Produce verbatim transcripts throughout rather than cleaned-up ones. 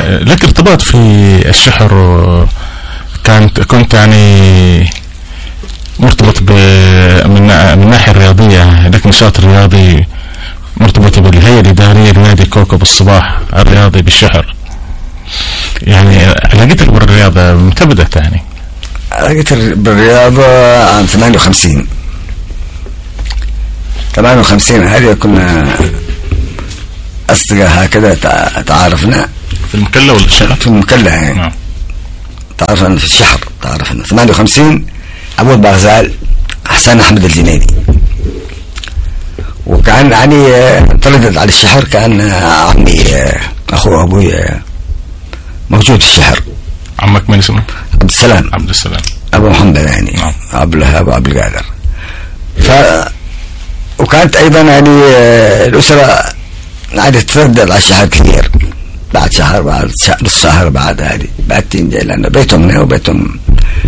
لك ارتباط في الشحر، كانت كنت يعني مرتبط ب من من الناحية الرياضية، لك نشاط رياضي مرتبط بالهيئة الإدارية لنادي كوكب الصباح الرياضي بالشحر، يعني علاقتك بالرياضة متى بدأت؟ يعني علاقتي بالرياضة عام ثمانية وخمسين ثمانية وخمسين هذه كنا أصدقاء هكذا تعارفنا في المكلا ولا الشحر؟ في المكلا يعني. نعم. تعرفنا في الشحر، تعرفنا ثمانية وخمسين عبود بغزال حسن أحمد الجنيدي، وكان يعني طردت على الشحر، كان عمي أخو أبوي موجود في الشحر. عمك من اسمه؟ عبد السلام. عبد السلام أبو محمد يعني. نعم. عبد الوهاب وعبد القادر. ف وكانت أيضا يعني الأسرة عادة تتردد على الشحر كثير، بعد شهر بعد نص شهر بعد هذه بعد تنجي، لأن بيتهم هنا وبيتهم.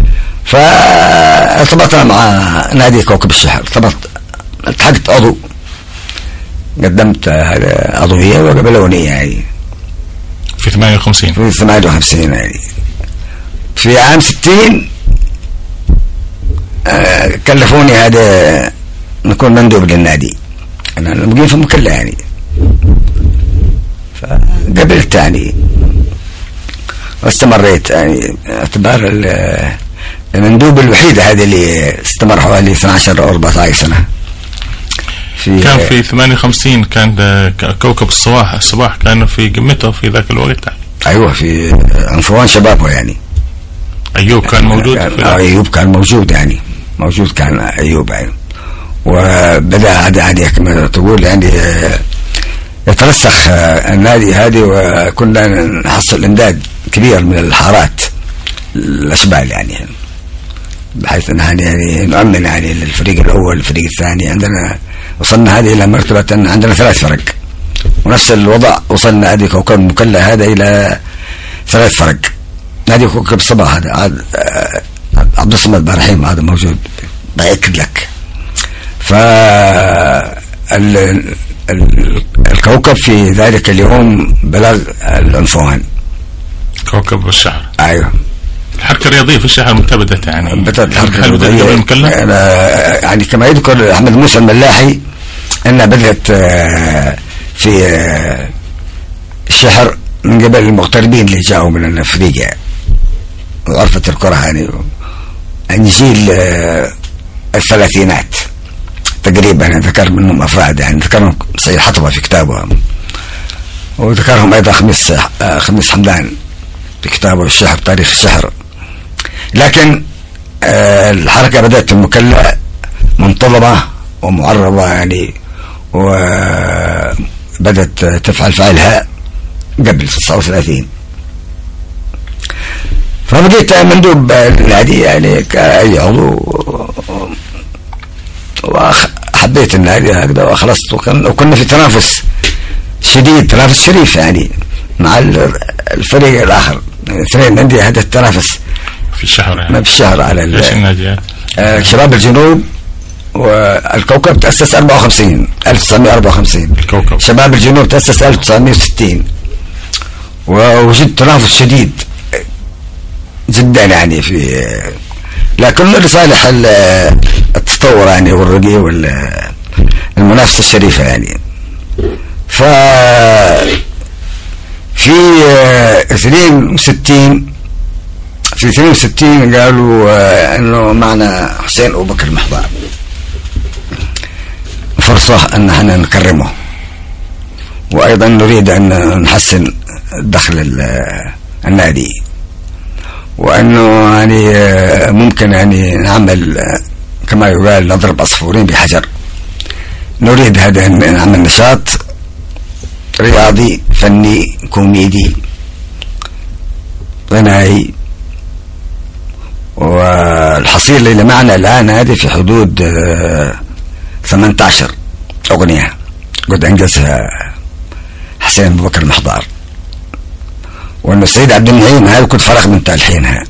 فارتبطنا مع نادي كوكب الشحر، ارتبط التحقت عضو، قدمت هذا عضوية وقبلوني يعني في ثمانية وخمسين في ثمانية وخمسين يعني. في عام ستين آه كلفوني هذا نكون مندوب للنادي، أنا مقيم في مكلا يعني، فقبلت يعني واستمريت يعني، اعتبار المندوب الوحيد هذا اللي استمر حوالي اثنتي عشرة أو أربعة عشر سنة. في كان في ثمانية وخمسين كان كوكب الصباح الصباح كان في قمته في ذاك الوقت. أيوة، في عنفوان شبابه يعني. أيوب كان موجود؟ كان أيوب كان موجود يعني، موجود كان أيوب يعني. وبدأ هذا عادي كما تقول يعني يترسخ النادي هذه، وكنا نحصل إمداد كبير من الحارات الأشبال يعني، بحيث أن يعني نؤمن يعني للفريق الأول الفريق الثاني. عندنا وصلنا هذه إلى مرتبة أن عندنا ثلاث فرق، ونفس الوضع وصلنا هذه كوكب المكلا هذا إلى ثلاث فرق. نادي كوكب الصباح هذا عبد الصمد برحيم هذا موجود بأكد لك. ف الكوكب في ذلك اليوم بلغ العنفوان، كوكب الشحر. ايوه، الحركه الرياضيه في الشحر متى بدات يعني؟ بدات الحركه الرياضيه يعني كما يذكر احمد موسى الملاحي انها بدات في الشحر من قبل المغتربين اللي جاءوا من افريقيا وعرفت الكره يعني، عن جيل الثلاثينات تقريبا. ذكر منهم افراد يعني، ذكرهم سيد حطبه في كتابه، وذكرهم ايضا خميس خميس حمدان في كتابه الشحر تاريخ الشحر. لكن الحركه بدات في المكلا منتظمه ومعرضه يعني، وبدت تفعل فعلها قبل تسعة وثلاثين. فبقيت مندوب النادي يعني كأي عضو، وحبيت النادي هكذا وخلصت. وكنا في تنافس شديد، تنافس شريف يعني مع الفريق الآخر، اثنين أندية هذا التنافس في الشهر يعني. ما في الشهر على ليش النادي؟ آه شباب الجنوب. والكوكب تأسس أربعة وخمسين ألف وتسعمائة وأربعة وخمسين. الكوكب شباب الجنوب تأسس ألف وتسعمائة وستين، ووجد تنافس شديد جدا يعني في، لكن لصالح التطور يعني والرقي والمنافسة الشريفة يعني. ف في اثنين وستين في اثنين وستين قالوا انه معنا حسين ابو بكر المحضار، فرصة ان احنا نكرمه، وايضا نريد ان نحسن دخل النادي، وانه يعني ممكن يعني نعمل كما يقال نضرب عصفورين بحجر. نريد هذا نعمل نشاط رياضي فني كوميدي غنائي، والحصيلة اللي معنا الآن هذه في حدود ثمانية عشر أغنية قد أنجزها حسين أبو بكر المحضار، وأن السيد عبد النعيم هذا كنت فرغ من تلحينها،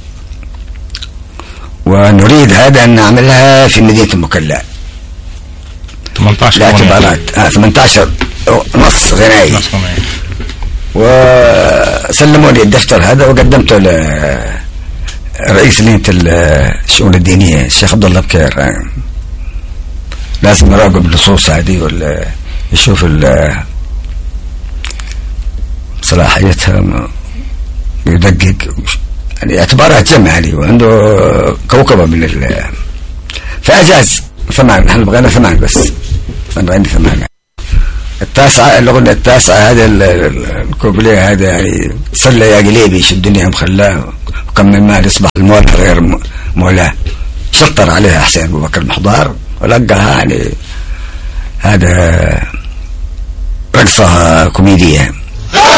ونريد هذا أن نعملها في مدينة المكلا ثمانية عشر لاعتبارات آه ثمانية عشر نص غنائي. نص غنائي. و سلموا لي الدفتر هذا وقدمته لرئيس لجنة الشؤون الدينية الشيخ عبد الله بكير. لازم يراقب النصوص هذه ولا يشوف صلاحيتها ويدقق، يعني اعتبارها جمع عليه وعنده كوكبة من ال فأجاز ثمان. نحن بغينا ثمان بس، أنا عندي ثمان. التاسعة الأغنية التاسعة هذا الكوبليه هذا يعني صلى يا قليبي شو الدنيا مخلاه وكم من مال يصبح المولى غير مولاه، شطر عليها حسين أبو بكر المحضار ولقاها يعني هذا رقصة كوميدية.